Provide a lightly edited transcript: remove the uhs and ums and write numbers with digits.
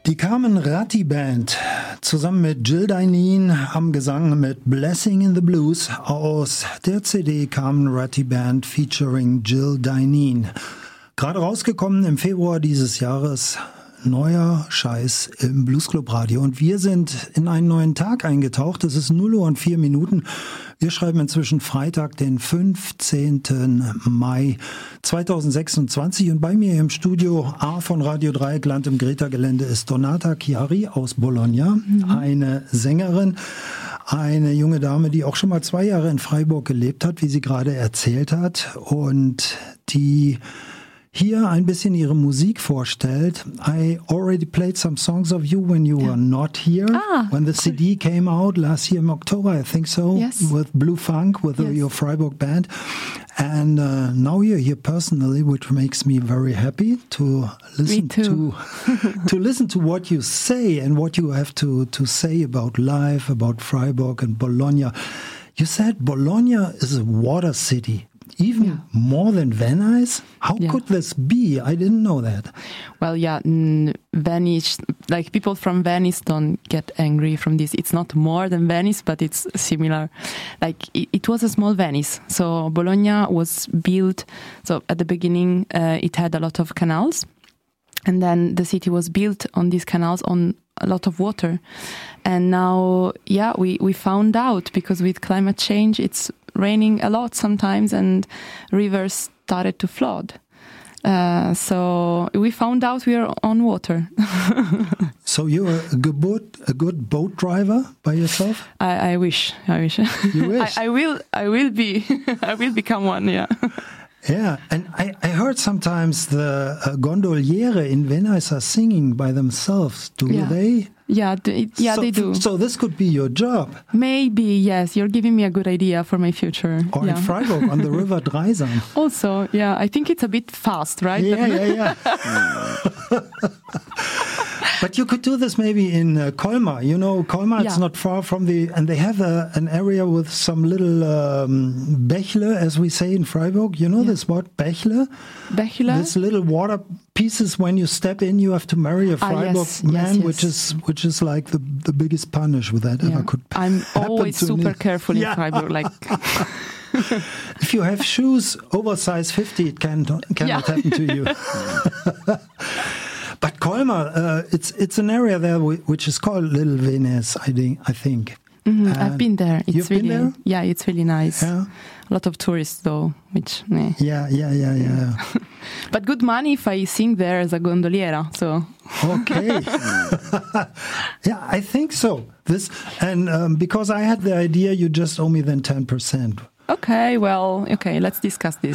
Die Carmen Ratti Band zusammen mit Jill Dineen am Gesang mit Blessing in the Blues aus der CD Carmen Ratti Band featuring Jill Dineen. Gerade rausgekommen im Februar dieses Jahres, neuer Scheiß im Bluesclub Radio. Und wir sind in einen neuen Tag eingetaucht. Es ist 0 Uhr und 4 Minuten. Wir schreiben inzwischen Freitag, den 15. Mai 2026. Und bei mir im Studio A von Radio Dreieckland im Greta-Gelände ist Donata Chiari aus Bologna, eine Sängerin, eine junge Dame, die auch schon mal 2 Jahre in Freiburg gelebt hat, wie sie gerade erzählt hat, und die hier ein bisschen ihre Musik vorstellt. I already played some songs of you when you were not here. When the CD came out last year in October, I think so, with Blue Funk, with your Freiburg band. And now you're here personally, which makes me very happy to listen to listen to what you say and what you have to say about life, about Freiburg and Bologna. You said Bologna is a water city. Even more than Venice? How could this be? I didn't know that. Well, Venice, like people from Venice don't get angry from this. It's not more than Venice, but it's similar. Like it was a small Venice. So Bologna was built, so at the beginning it had a lot of canals. And then the city was built on these canals on a lot of water. And now, we found out, because with climate change, it's raining a lot sometimes and rivers started to flood. So we found out we are on water. So you're a good boat driver by yourself? I wish. You wish? I will be. I will become one, Yeah, and I heard sometimes the gondoliere in Venice are singing by themselves. Do they? Yeah, they do. So this could be your job. Maybe, yes. You're giving me a good idea for my future. Or in Freiburg on the River Dreisam. Also, I think it's a bit fast, right? Yeah. But you could do this maybe in Colmar. You know, Colmar, it's not far from and they have an area with some little Bächle, as we say in Freiburg. You know this word, Bächle? Bächle? This little water pieces, when you step in, you have to marry a Freiburg man, which is like the biggest punish that ever could happen. I'm always super careful in Freiburg, like... If you have shoes oversize 50, it cannot happen to you. But Colmar, it's an area there which is called Little Venice, I think. Mm-hmm. I've been there. You've been there? Yeah, it's really nice. Yeah. A lot of tourists, though, which... Yeah. But good money if I sing there as a gondoliera, so... Okay. Yeah, I think so. Because I had the idea, you just owe me then 10%. Okay, let's discuss this.